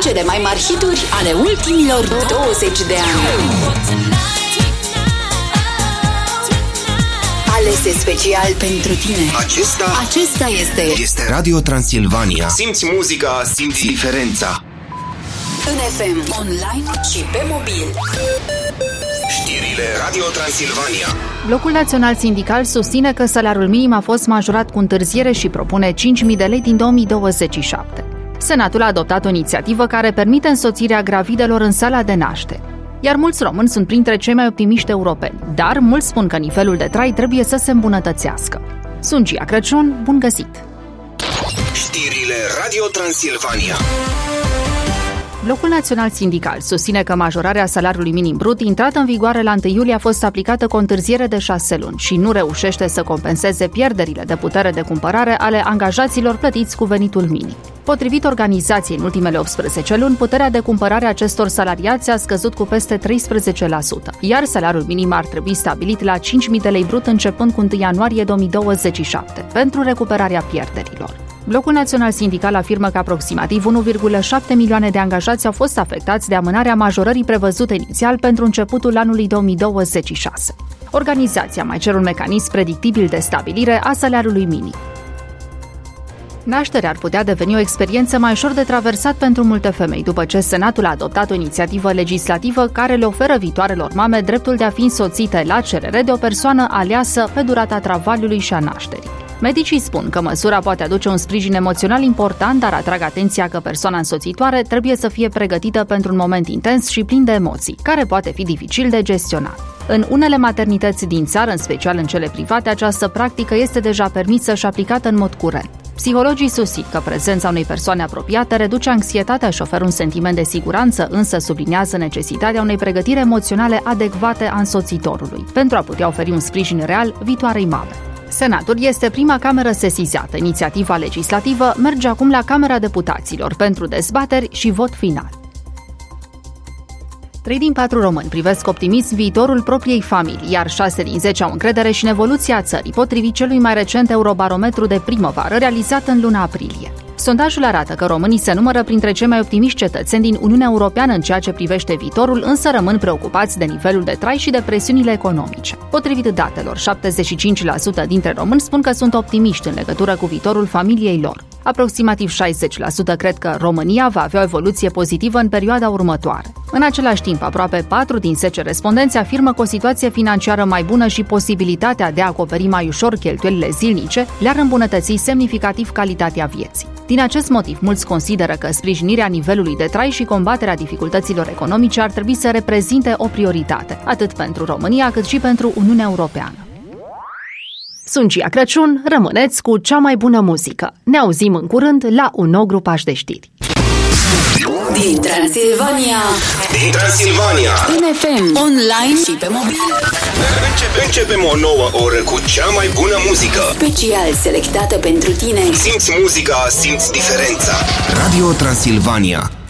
Cele mai mari hituri ale ultimilor 20 de ani. Alese special pentru tine. Acesta este Radio Transilvania. Simți muzica, simți diferența. în FM, online și pe mobil. Știrile Radio Transilvania. Blocul Național Sindical susține că salariul minim a fost majorat cu întârziere și propune 5.000 de lei din 2027. Senatul a adoptat o inițiativă care permite însoțirea gravidelor în sala de naștere. Iar mulți români sunt printre cei mai optimiști europeni, dar mulți spun că nivelul de trai trebuie să se îmbunătățească. Sunt Gia Crăciun, bun găsit! Știrile Radio Transilvania. Blocul Național Sindical susține că majorarea salariului minim brut, intrată în vigoare la 1 iulie, a fost aplicată cu o întârziere de 6 luni și nu reușește să compenseze pierderile de putere de cumpărare ale angajaților plătiți cu venitul minim. Potrivit organizației, în ultimele 18 luni, puterea de cumpărare a acestor salariați a scăzut cu peste 13%, iar salariul minim ar trebui stabilit la 5.000 de lei brut începând cu 1 ianuarie 2027, pentru recuperarea pierderilor. Blocul Național Sindical afirmă că aproximativ 1,7 milioane de angajați au fost afectați de amânarea majorării prevăzute inițial pentru începutul anului 2026. Organizația mai cer un mecanism predictibil de stabilire a salariului minim. Nașterea ar putea deveni o experiență mai ușor de traversat pentru multe femei, după ce Senatul a adoptat o inițiativă legislativă care le oferă viitoarelor mame dreptul de a fi însoțite la cerere de o persoană aleasă pe durata travaliului și a nașterii. Medicii spun că măsura poate aduce un sprijin emoțional important, dar atrag atenția că persoana însoțitoare trebuie să fie pregătită pentru un moment intens și plin de emoții, care poate fi dificil de gestionat. În unele maternități din țară, în special în cele private, această practică este deja permisă și aplicată în mod curent. Psihologii susțin că prezența unei persoane apropiate reduce anxietatea și oferă un sentiment de siguranță, însă subliniază necesitatea unei pregătiri emoționale adecvate a însoțitorului, pentru a putea oferi un sprijin real viitoarei mame. Senatul este prima cameră sesizată. Inițiativa legislativă merge acum la Camera Deputaților pentru dezbateri și vot final. 3 din 4 români privesc optimism viitorul propriei familii, iar 6 din 10 au încredere și în evoluția țării, potrivit celui mai recent Eurobarometru de primăvară realizat în luna aprilie. Sondajul arată că românii se numără printre cei mai optimiști cetățeni din Uniunea Europeană în ceea ce privește viitorul, însă rămân preocupați de nivelul de trai și de presiunile economice. Potrivit datelor, 75% dintre români spun că sunt optimiști în legătură cu viitorul familiei lor. Aproximativ 60% cred că România va avea o evoluție pozitivă în perioada următoare. În același timp, aproape 4 din 10 respondenți afirmă că o situație financiară mai bună și posibilitatea de a acoperi mai ușor cheltuielile zilnice le-ar îmbunătăți semnificativ calitatea vieții. Din acest motiv, mulți consideră că sprijinirea nivelului de trai și combaterea dificultăților economice ar trebui să reprezinte o prioritate, atât pentru România cât și pentru Uniunea Europeană. Sunt Gia Crăciun, rămâneți cu cea mai bună muzică. Ne auzim în curând la un nou grupaj de știri. Din Transilvania, în FM, online și pe mobil. Începem o nouă oră cu cea mai bună muzică. Special selectată pentru tine. Simți muzica, simți diferența. Radio Transilvania.